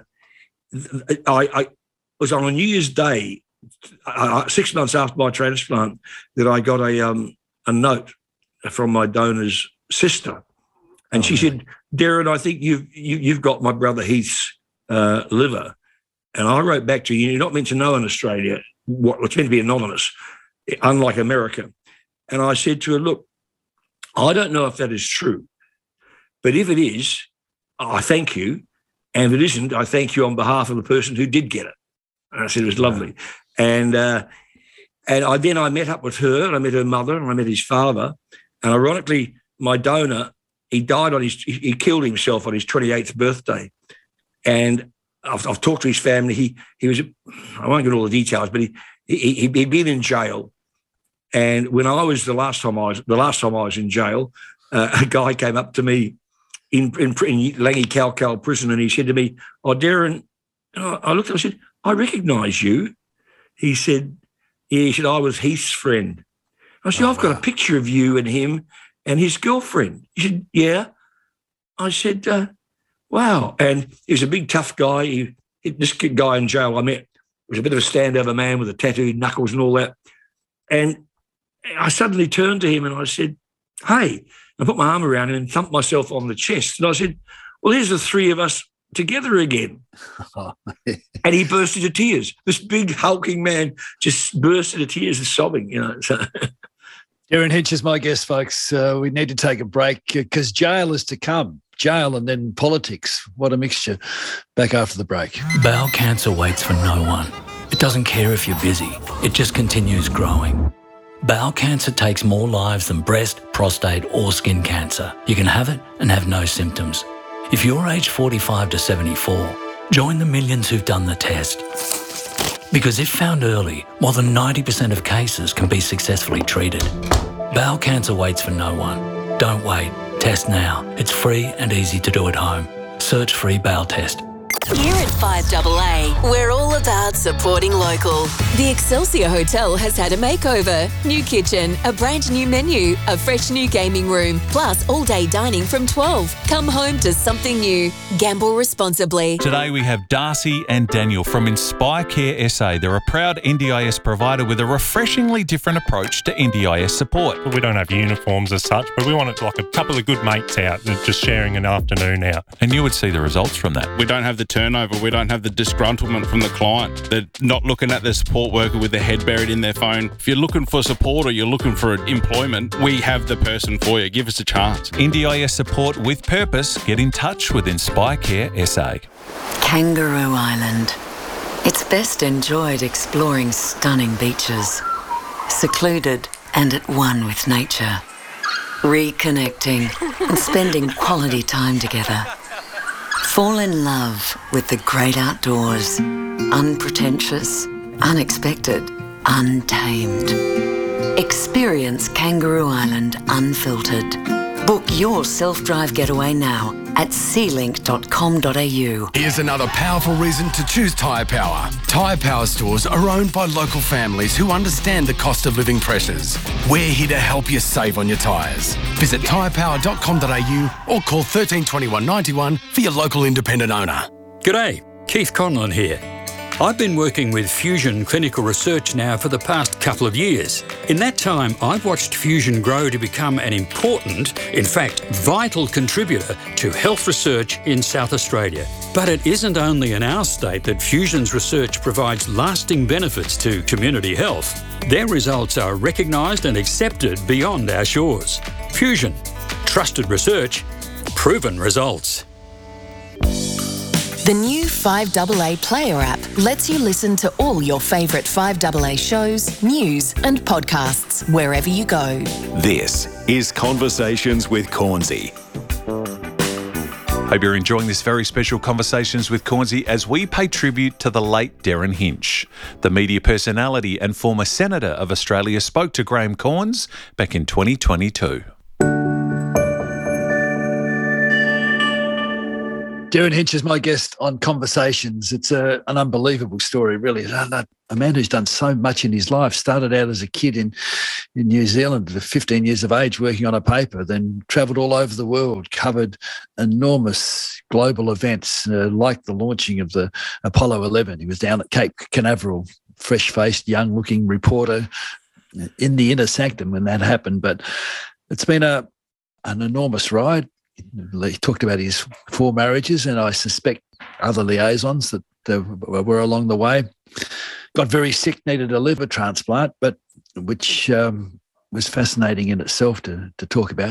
I, I was on a New Year's Day, uh, six months after my transplant, that I got a um, a note from my donor's sister, and oh, she man. said, "Darren, I think you've you, you've got my brother Heath's uh, liver." And I wrote back to you, you're not meant to know in Australia what it's meant to be anonymous, unlike America. And I said to her, look, I don't know if that is true, but if it is, I thank you. And if it isn't, I thank you on behalf of the person who did get it. And I said, it was lovely. Yeah. And uh, and I then I met up with her, and I met her mother, and I met his father. And ironically, my donor, he died on his, he killed himself on his twenty-eighth birthday. And I've, I've talked to his family. He he was, I won't get all the details, but he, he he'd been in jail. And when I was the last time I was the last time I was in jail, uh, a guy came up to me in in, in Langi Kalkal prison, and he said to me, "Oh, Darren," and I, I looked at him and I said, "I recognise you." He said, "Yeah." He said, "I was Heath's friend." I said, oh, "I've got wow. a picture of you and him and his girlfriend." He said, "Yeah." I said, Uh, wow. And he was a big, tough guy. He, this guy in jail I met was a bit of a standover man with the tattooed knuckles and all that. And I suddenly turned to him and I said, hey, I put my arm around him and thumped myself on the chest. And I said, well, here's the three of us together again. And he burst into tears. This big, hulking man just burst into tears and sobbing, you know. So Darren Hinch is my guest, folks. Uh, we need to take a break because jail is to come. Jail and then politics. What a mixture. Back after the break. Bowel cancer waits for no one. It doesn't care if you're busy. It just continues growing. Bowel cancer takes more lives than breast, prostate or skin cancer. You can have it and have no symptoms. If you're aged forty-five to seventy-four, join the millions who've done the test. Because if found early, more than ninety percent of cases can be successfully treated. Bowel cancer waits for no one. Don't wait. Test now. It's free and easy to do at home. Search free bowel test. Here at five A A, we're all about supporting local. The Excelsior Hotel has had a makeover. New kitchen, a brand new menu, a fresh new gaming room, plus all-day dining from twelve. Come home to something new. Gamble responsibly. Today we have Darcy and Daniel from Inspire Care S A. They're a proud N D I S provider with a refreshingly different approach to N D I S support. We don't have uniforms as such, but we want it like a couple of good mates out just sharing an afternoon out. And you would see the results from that. We don't have the turnover. We don't have the disgruntlement from the client. They're not looking at the support worker with their head buried in their phone. If you're looking for support or you're looking for employment, we have the person for you. Give us a chance. N D I S support with purpose. Get in touch with Inspire Care S A. Kangaroo Island. It's best enjoyed exploring stunning beaches, secluded and at one with nature, reconnecting and spending quality time together. Fall in love with the great outdoors, unpretentious, unexpected, untamed. Experience Kangaroo Island unfiltered. Book your self-drive getaway now at sea link dot com dot a u. Here's another powerful reason to choose Tyre Power. Tyre Power stores are owned by local families who understand the cost of living pressures. We're here to help you save on your tyres. Visit tyre power dot com dot a u or call one three two one, nine one for your local independent owner. G'day, Keith Conlon here. I've been working with Fusion Clinical Research now for the past couple of years. In that time, I've watched Fusion grow to become an important, in fact, vital contributor to health research in South Australia. But it isn't only in our state that Fusion's research provides lasting benefits to community health. Their results are recognised and accepted beyond our shores. Fusion. Trusted research. Proven results. The new five A A Player app lets you listen to all your favourite five A A shows, news and podcasts wherever you go. This is Conversations with Cornsey. Hope you're enjoying this very special Conversations with Cornsey as we pay tribute to the late Derryn Hinch. The media personality and former Senator of Australia spoke to Graham Corns back in twenty twenty-two. Derryn Hinch is my guest on Conversations. It's a, an unbelievable story, really. A man who's done so much in his life. Started out as a kid in, in New Zealand at fifteen years of age working on a paper, then travelled all over the world, covered enormous global events uh, like the launching of the Apollo eleven. He was down at Cape Canaveral, fresh-faced, young-looking reporter in the inner sanctum when that happened. But it's been a an enormous ride. He talked about his four marriages, and I suspect other liaisons that uh, were along the way. Got very sick, needed a liver transplant, but which um, was fascinating in itself to, to talk about.